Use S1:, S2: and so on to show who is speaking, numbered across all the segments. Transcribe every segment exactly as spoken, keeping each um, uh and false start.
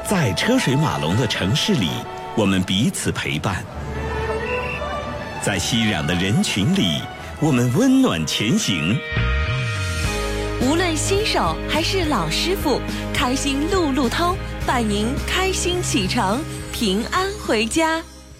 S1: 在车水马龙的城市里，我们彼此陪伴；在熙攘的人群里，我们温暖前行。
S2: 无论新手还是老师傅，开心路路通，伴您开心启程，平安回家。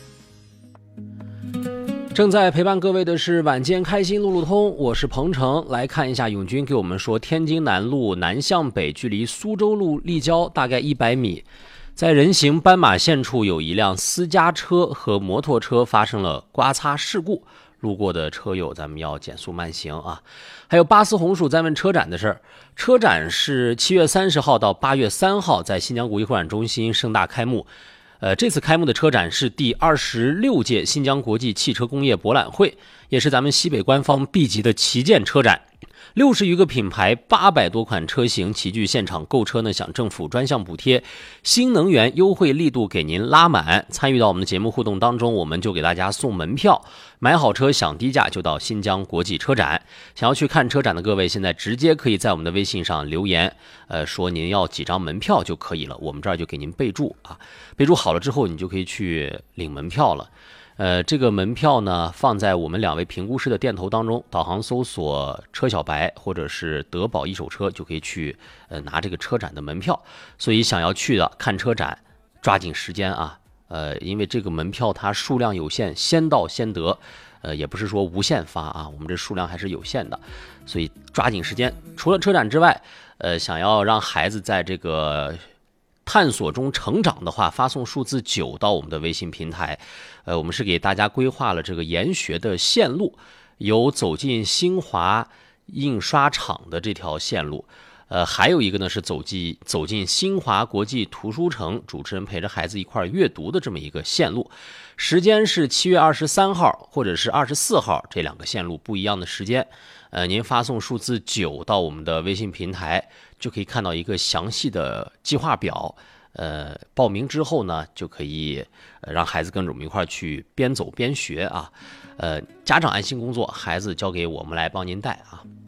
S3: 正在陪伴各位的是晚间开心路路通，我是鹏程。来看一下永军给我们说，天津南路南向北，距离苏州路立交大概一百米，在人行斑马线处有一辆私家车和摩托车发生了刮擦事故，路过的车友咱们要减速慢行啊。还有巴斯红薯在问车展的事儿，车展是七月三十号到八月三号在新疆国际会展中心盛大开幕。呃，这次开幕的车展是第二十六届新疆国际汽车工业博览会，也是咱们西北官方 B 级的旗舰车展。六十余个品牌，八百多款车型齐聚现场，购车呢享政府专项补贴，新能源优惠力度给您拉满。参与到我们的节目互动当中，我们就给大家送门票，买好车享低价就到新疆国际车展。想要去看车展的各位，现在直接可以在我们的微信上留言，呃，说您要几张门票就可以了，我们这儿就给您备注啊，备注好了之后，你就可以去领门票了。呃，这个门票呢，放在我们两位评估师的店头当中，导航搜索车小白或者是德宝一手车，就可以去呃拿这个车展的门票。所以想要去的看车展，抓紧时间啊！呃，因为这个门票它数量有限，先到先得，呃，也不是说无限发啊，我们这数量还是有限的，所以抓紧时间。除了车展之外，呃，想要让孩子在这个探索中成长的话，发送数字九到我们的微信平台。呃，我们是给大家规划了这个研学的线路，有走进新华印刷厂的这条线路，呃，还有一个呢是走进走进新华国际图书城，主持人陪着孩子一块儿阅读的这么一个线路。时间是七月二十三号或者是二十四号，这两个线路不一样的时间。呃，您发送数字九到我们的微信平台，就可以看到一个详细的计划表。呃，报名之后呢，就可以、呃、让孩子跟着我们一块儿去边走边学啊。呃，家长安心工作，孩子交给我们来帮您带啊。